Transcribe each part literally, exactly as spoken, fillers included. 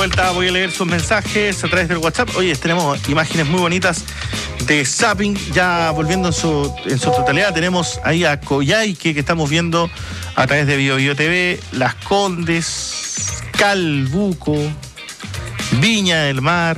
vuelta voy a leer sus mensajes a través del WhatsApp. Oye, tenemos imágenes muy bonitas de zapping. Ya volviendo en su, en su totalidad, tenemos ahí a Coyhaique, que estamos viendo a través de Bio Bio T V, Las Condes, Calbuco, Viña del Mar,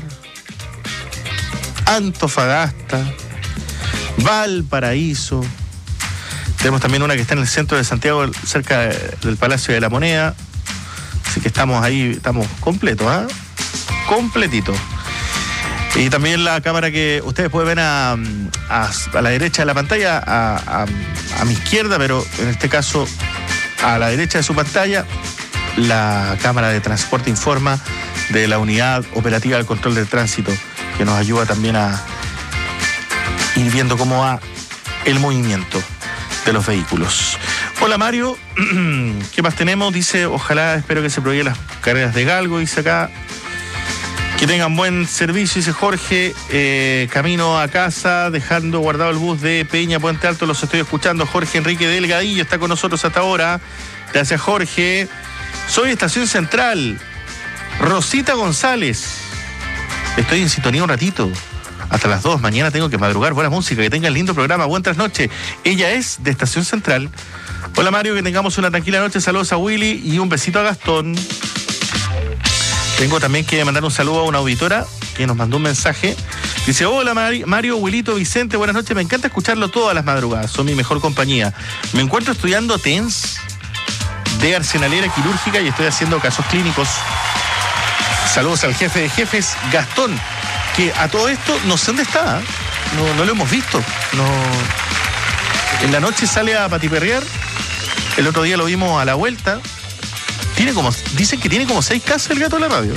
Antofagasta, Valparaíso. Tenemos también una que está en el centro de Santiago, cerca del Palacio de la Moneda. Así que estamos ahí, estamos completos, ¿ah? ¿eh? Completito. Y también la cámara que ustedes pueden ver a, a, a la derecha de la pantalla, a, a, a mi izquierda, pero en este caso a la derecha de su pantalla, la cámara de Transporte Informa de la Unidad Operativa del Control del Tránsito, que nos ayuda también a ir viendo cómo va el movimiento de los vehículos. Hola Mario, ¿qué más tenemos? Dice, ojalá, espero que se prohíben las carreras de galgo, dice acá. Que tengan buen servicio, dice Jorge. Eh, camino a casa, dejando guardado el bus de Peña Puente Alto, los estoy escuchando. Jorge Enrique Delgadillo está con nosotros hasta ahora. Gracias, Jorge. Soy Estación Central. Rosita González. Estoy en sintonía un ratito. Hasta las dos, mañana tengo que madrugar. Buena música, que tengan lindo programa. Buenas trasnoches. Ella es de Estación Central. Hola Mario, que tengamos una tranquila noche. Saludos a Willy y un besito a Gastón. Tengo también que mandar un saludo a una auditora que nos mandó un mensaje. Dice, hola Mario, Wilito, Vicente, buenas noches. Me encanta escucharlo todas las madrugadas. Son mi mejor compañía. Me encuentro estudiando T E N S de arsenalera quirúrgica y estoy haciendo casos clínicos. Saludos al jefe de jefes, Gastón, que a todo esto no sé dónde está, ¿eh? no, no lo hemos visto. No. En la noche sale a patiperrear. El otro día lo vimos a la vuelta. Tiene como, dicen que tiene como seis casas el gato de la radio.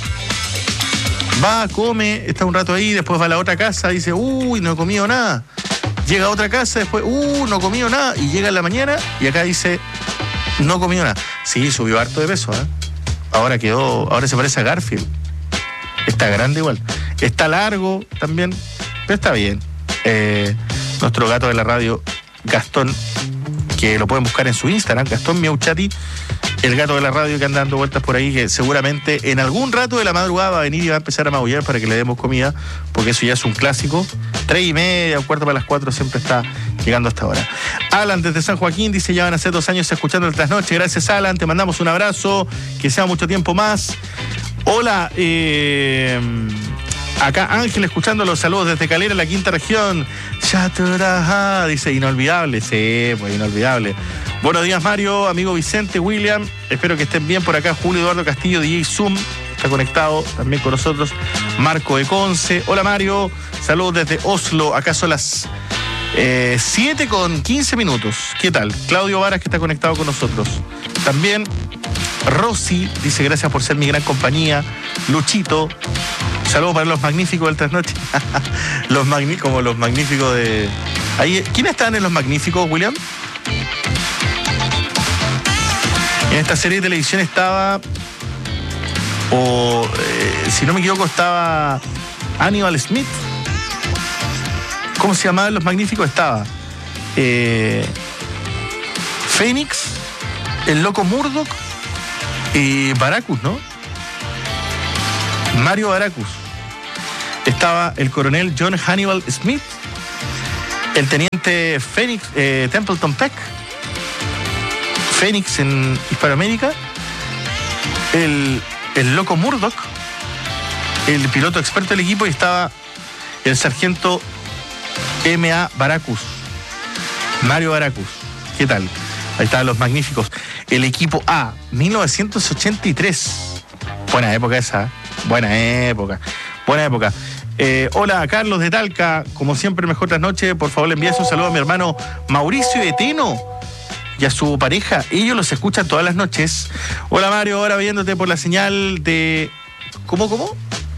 Va, come, está un rato ahí, después va a la otra casa, dice, uy, no he comido nada. Llega a otra casa, después, uh, no he comido nada. Y llega en la mañana y acá dice, no he comido nada. Sí, subió harto de peso, ¿eh? Ahora quedó, ahora se parece a Garfield. Está grande igual. Está largo también, pero está bien. Eh, nuestro gato de la radio, Gastón, que lo pueden buscar en su Instagram, Gastón Miauchati, el gato de la radio que anda dando vueltas por ahí, que seguramente en algún rato de la madrugada va a venir y va a empezar a maullar para que le demos comida, porque eso ya es un clásico. Tres y media, un cuarto para las cuatro, siempre está llegando hasta ahora. Alan desde San Joaquín dice, ya van a ser dos años escuchando el Trasnoche. Gracias Alan, te mandamos un abrazo, que sea mucho tiempo más. Hola, eh... acá Ángel escuchando los saludos desde Calera, la quinta región. Chaturaja, dice, inolvidable, sí, pues inolvidable. Buenos días Mario, amigo Vicente, William, espero que estén bien por acá. Julio Eduardo Castillo, D J Zoom, está conectado también con nosotros. Marco de Conce, hola Mario, saludos desde Oslo, acá son las eh, siete con quince minutos. ¿Qué tal? Claudio Varas, que está conectado con nosotros. También Rosy dice, gracias por ser mi gran compañía. Luchito, saludos para los magníficos del Trasnoche. Los magni- como los magníficos de... Ahí, ¿quiénes están en los magníficos, William? En esta serie de televisión estaba, o eh, si no me equivoco, estaba Hannibal Smith. ¿Cómo se llamaban los magníficos? Estaba eh, Fénix, el loco Murdoch y Baracus, ¿no? Mario Baracus. Estaba el coronel John Hannibal Smith, el teniente Fénix, eh, Templeton Peck, Fénix en Hispanoamérica, el, el loco Murdoch, el piloto experto del equipo, y estaba el sargento M A Baracus, Mario Baracus. ¿Qué tal? Ahí estaban los magníficos. El equipo A, mil novecientos ochenta y tres. Buena época esa, buena época, buena época. Eh, hola, Carlos de Talca, como siempre, mejor trasnoche. Por favor, le envías un saludo a mi hermano Mauricio de Teno y a su pareja. Ellos los escuchan todas las noches. Hola, Mario, ahora viéndote por la señal de... ¿Cómo, cómo?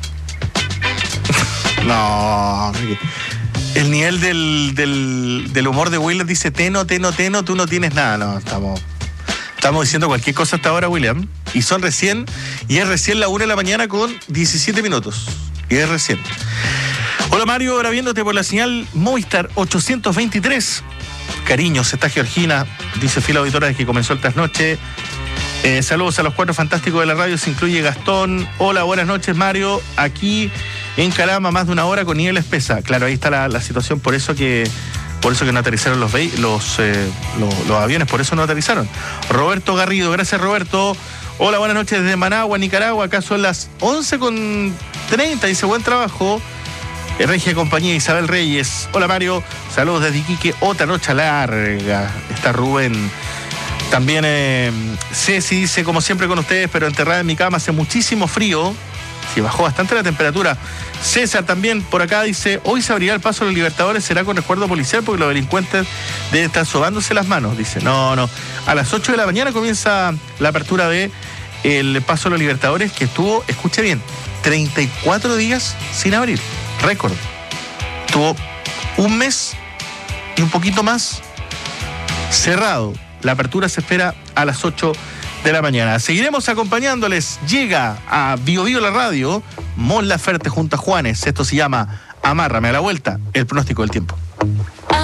No, el nivel del, del, del humor de William dice, Teno, Teno, Teno, tú no tienes nada. No, estamos... Estamos diciendo cualquier cosa hasta ahora, William. Y son recién, y es recién la una de la mañana con diecisiete minutos. Y es recién. Hola Mario, ahora viéndote por la señal Movistar ochocientos veintitrés. Cariños, está Georgina, dice fiel auditora desde que comenzó el Trasnoche. Eh, saludos a los cuatro fantásticos de la radio, se incluye Gastón. Hola, buenas noches, Mario. Aquí en Calama, más de una hora con nieve espesa. Claro, ahí está la, la situación, por eso que por eso que no aterrizaron los, los, eh, los, los aviones, por eso no aterrizaron. Roberto Garrido, gracias, Roberto. Hola, buenas noches desde Managua, Nicaragua. Acá son las once con treinta, dice buen trabajo. Regia Compañía, Isabel Reyes. Hola, Mario. Saludos desde Iquique. Otra noche larga. Está Rubén. También eh, Ceci dice, como siempre con ustedes, pero enterrada en mi cama, hace muchísimo frío. Sí, bajó bastante la temperatura. César también por acá dice, hoy se abrirá el paso a los Libertadores, será con resguardo policial porque los delincuentes deben estar sobándose las manos. Dice, no, no. A las ocho de la mañana comienza la apertura de el paso a los Libertadores, que estuvo, escuche bien, treinta y cuatro días sin abrir. Récord. Tuvo un mes y un poquito más cerrado. La apertura se espera a las ocho de la mañana. Seguiremos acompañándoles. Llega a Bio Bio la radio, Mon Laferte junto a Juanes. Esto se llama Amárrame. A la vuelta, el pronóstico del tiempo.